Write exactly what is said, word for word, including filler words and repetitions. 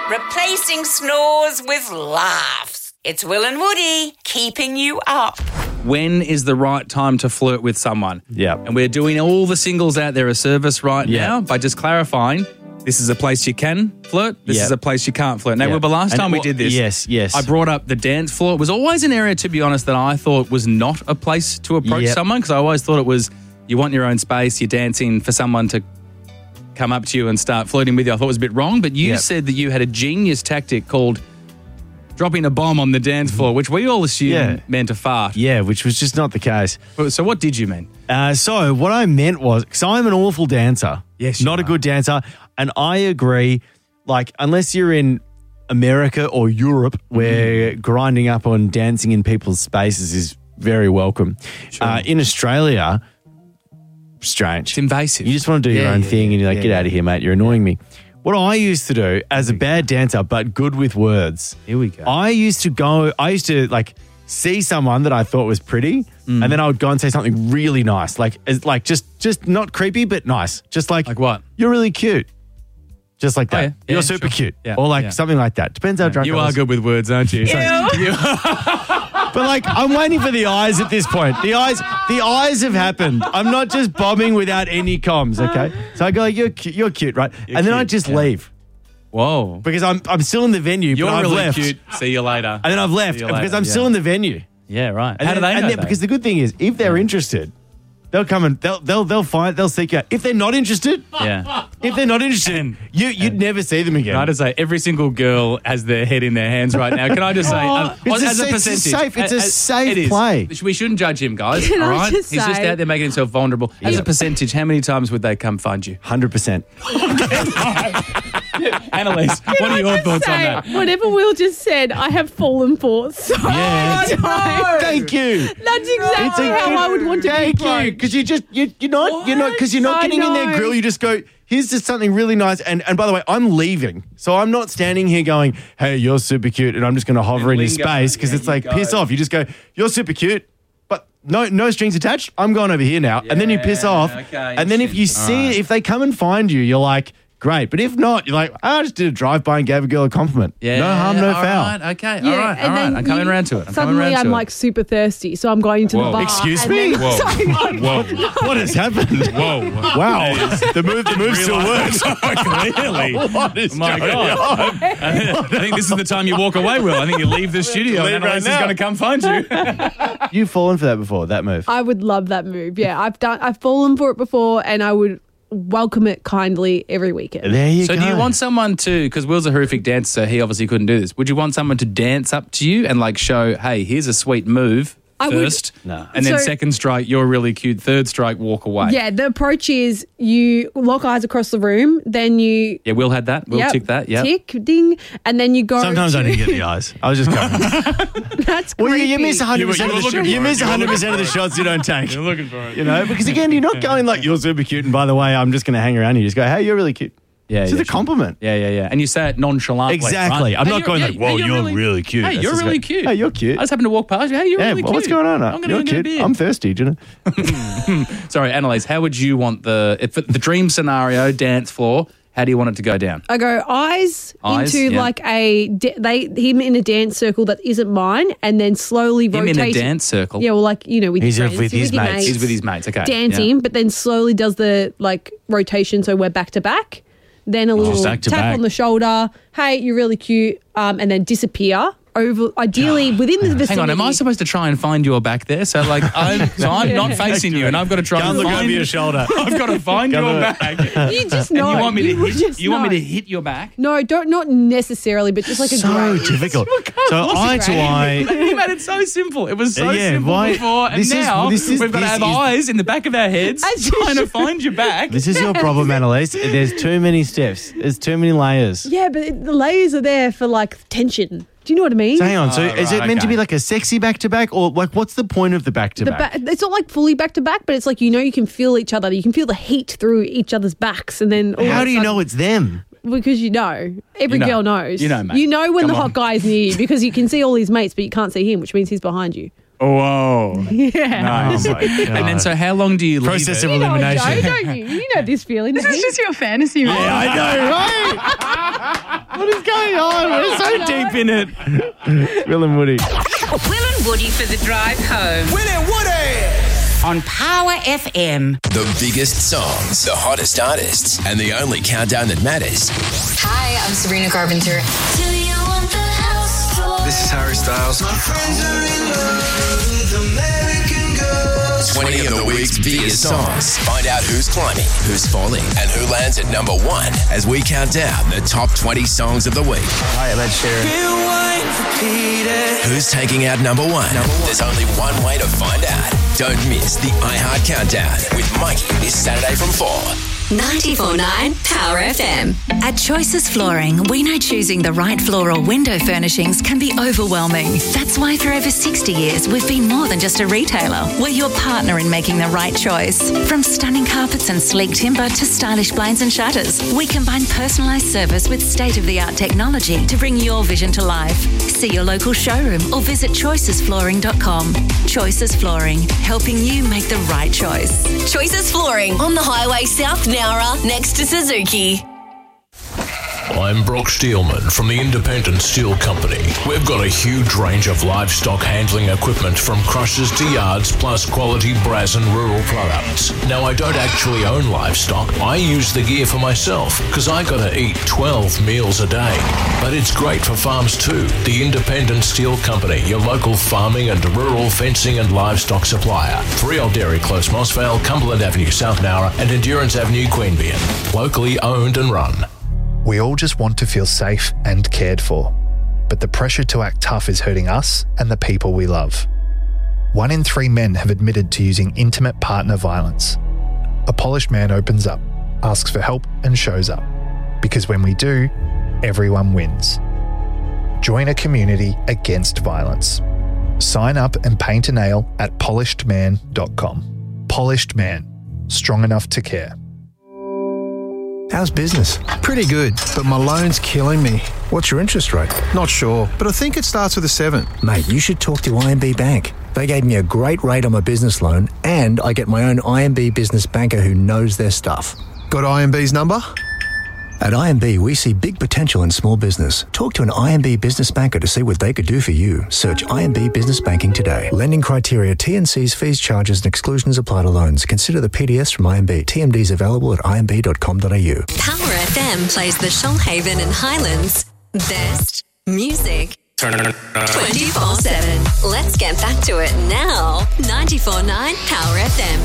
Replacing snores with laughs. It's Will and Woody keeping you up. When is the right time to flirt with someone? Yeah. And we're doing all the singles out there a service right Yeah. now by just clarifying this is a place you can flirt, this Yeah. is a place you can't flirt. Now, Yeah. well, the last And time we well, did this, yes, yes. I brought up the dance floor. It was always an area, to be honest, that I thought was not a place to approach Yep. someone because I always thought it was you want your own space, you're dancing for someone to come up to you and start flirting with you. I thought it was a bit wrong, but you Yep. said that you had a genius tactic called dropping a bomb on the dance floor, which we all assumed Yeah. meant a fart. Yeah, which was just not the case. So what did you mean? Uh, so what I meant was, because I'm an awful dancer. Yes, you Not a are. good dancer. And I agree, like, unless you're in America or Europe where Mm. grinding up on dancing in people's spaces is very welcome. Uh, in Australia, strange. It's invasive. You just want to do your Yeah, own yeah, thing yeah, and you're like, yeah, get yeah. out of here, mate. You're annoying me. What I used to do as a bad dancer, but good with words. Here we go. I used to go, I used to like see someone that I thought was pretty, Mm. and then I would go and say something really nice. Like, as, like just, just not creepy, but nice. Just like, Like what? You're really cute. Just like Oh, that. yeah. You're Yeah, super sure. cute. Yeah, Or like yeah. something like that. Depends how drunk You I are was. good with words, aren't you? But like, I'm waiting for the eyes at this point. The eyes, the eyes have happened. I'm not just bombing without any comms, okay? So I go, like, you're, cu- you're cute, right? You're and then I cute, just yeah. leave Whoa. because I'm, I'm still in the venue, You're but I've really left. cute. See you later. And then I've left See you because later, I'm yeah. still in the venue. Yeah, right. And How do then- they and know then- though? Because the good thing is, if they're interested, they'll come and they'll they'll they'll find they'll seek you out. If they're not interested, Yeah. if they're not interested, And- you you'd never see them again. Can I just say, every single girl has their head in their hands right now. Can I just say, um, It's a- as a it's a percentage, safe- it's a uh, uh, safe it is. play. We shouldn't judge him, guys. Can all I right, just he's just say- out there making himself vulnerable. As Yeah. a percentage, how many times would they come find you? Hundred percent. Annalise, what are your Just thoughts on say, that? Whatever Will just said, I have fallen for so Yeah. many times. Thank you. That's exactly how I would want to be Thank you, approached. because you just you you're not you're not because you're not I getting in their know. grill. You just go. Here's just something really nice. And and by the way, I'm leaving, so I'm not standing here going, "Hey, you're super cute," and I'm just going to hover in your lingo. space because Yeah, it's you like go. piss off. You just go, "You're super cute." But no, no strings attached. I'm going over here now, and then you piss Yeah, off. okay, and then if you interesting. see, All right. if they come and find you, you're like, great. But if not, you're like, I just did a drive by and gave a girl a compliment. Yeah, no harm, no all foul. right, okay, Yeah, all right, all and right. then I'm coming you- around to it. I'm suddenly coming around I'm to like super thirsty, so I'm going to Whoa. the bar. Excuse and me? then- Whoa. Sorry, Whoa. What has happened? Whoa. Wow, the move, the move still works. Clearly. What is My going God. on? I think this is the time you walk away, Will. I think you leave the studio Leave and right Annalise is now. going to come find you. You've fallen for that before, that move. I would love that move. Yeah, I've done. I've fallen for it before, and I would welcome it kindly every weekend. There you So go. do you want someone to, because Will's a horrific dancer, so he obviously couldn't do this. Would you want someone to dance up to you and like show, hey, here's a sweet move I would- first, No. and then So- second strike, you're really cute, third strike, walk away. Yeah, the approach is you lock eyes across the room, then you Yeah, Will had that. Will yep, tick that. Yeah. tick ding, and then you go. Sometimes to, I didn't get the eyes. I was just covering. That's Well, creepy. you, you miss one hundred percent You were- of the you were shots. You looking miss for it. one hundred percent of the shots you don't take. You're looking for it. You know, because again, you're not going like, you're super cute, and by the way, I'm just going to hang around you. You just go, hey, you're really cute. Yeah, It's yeah, a sure. compliment. Yeah, yeah, yeah. And you say it nonchalantly. Exactly. right? I'm Hey, not you're- going yeah, like, hey, whoa, you're really cute. Hey, That's you're just really go, cute. Hey, you're cute. I just happened to walk past you. Hey, you're Yeah, really well, cute. what's going on? I'm going You're to get a cute. beer. I'm thirsty, do you know? Sorry, Annalise, how would you want the, if the dream scenario, dance floor, how do you want it to go down? I go eyes, Eyes, into yeah. like a da- they him in a dance circle that isn't mine, and then slowly Him rotate. in a dance circle. Yeah, well, like you know, with He's your with friends, his your mates. He's with his mates, okay. dancing, Yeah. but then slowly does the like rotation, so we're back to back. Then a little back to tap back. on the shoulder. Hey, you're really cute. Um, and then disappear over. Ideally, within the vicinity. Hang on, am I supposed to try and find your back there? So like, I'm, so I'm not facing you, and I've got to try Go and and look find over your shoulder. I've got to find Go your look. back. You just And know. you want me to would hit? just You want me know. to hit your back? No, don't not necessarily, but just like a So graze. difficult. So eye to eye. You made it so simple. It was so Yeah, simple why- before, and this is- now this is- we've got to this have is- eyes in the back of our heads As trying to usual. find your back. This is your problem, Annalise. There's too many steps. There's too many layers. Yeah, but it, the layers are there for like tension. Do you know what I mean? So hang on. So Oh, is it right, meant to okay. be like a sexy back to back, or like what's the point of the back to The back? ba- it's not like fully back to back, but it's like you know you can feel each other. You can feel the heat through each other's backs, and then all How of a do you sudden- know it's them? Because you know, every You know. girl knows. You know, mate. You know when Come the on. hot guy's near you because you can see all his mates, but you can't see him, which means he's behind you. Whoa. Yeah. Nice. Oh my God. And then, so how long do you leave Process it? of You know, elimination. Joe, don't you? You know this feeling. This is just your fantasy, right? I know, right? What is going on? We're so deep in it. Will and Woody. Will and Woody for the drive home. Will and Woody! On Power F M. The biggest songs, the hottest artists, and the only countdown that matters. Hi, I'm Sabrina Carpenter. Do you want the house tour? This is Harry Styles. My friends are in love with American girls. twenty of the week's biggest songs. Find out who's climbing, who's falling, and who lands at number one as we count down the top twenty songs of the week. Hi, I'm Ed Sheeran. Who's taking out number one? Number one? There's only one way to find out. Don't miss the iHeart Countdown with Mikey this Saturday from four. ninety-four point nine Power F M. At Choices Flooring, we know choosing the right floor or window furnishings can be overwhelming. That's why for over sixty years, we've been more than just a retailer. We're your partner in making the right choice. From stunning carpets and sleek timber to stylish blinds and shutters, we combine personalised service with state-of-the-art technology to bring your vision to life. See your local showroom or visit choices flooring dot com. Choices Flooring, helping you make the right choice. Choices Flooring on the highway south Nowra, next to Suzuki. I'm Brock Steelman from the Independent Steel Company. We've got a huge range of livestock handling equipment from crushers to yards, plus quality brass and rural products. Now, I don't actually own livestock. I use the gear for myself because I gotta eat twelve meals a day. But it's great for farms too. The Independent Steel Company, your local farming and rural fencing and livestock supplier. three Old Dairy Close, Mossvale, Cumberland Avenue, South Nowra, and Endurance Avenue, Queanbeyan. Locally owned and run. We all just want to feel safe and cared for, but the pressure to act tough is hurting us and the people we love. One in three men have admitted to using intimate partner violence. A polished man opens up, asks for help and shows up. Because when we do, everyone wins. Join a community against violence. Sign up and paint a nail at polished man dot com. Polished Man, strong enough to care. How's business? Pretty good, but my loan's killing me. What's your interest rate? Not sure, but I think it starts with a seven. Mate, you should talk to I M B Bank. They gave me a great rate on my business loan, and I get my own I M B business banker who knows their stuff. Got I M B's number? At I M B, we see big potential in small business. Talk to an I M B business banker to see what they could do for you. Search I M B Business Banking today. Lending criteria, T and C's, fees, charges and exclusions apply to loans. Consider the P D S from I M B. T M Ds available at I M B dot com dot A U. Power F M plays the Shoalhaven and Highlands best music twenty-four seven. Let's get back to it now. ninety-four point nine Power F M.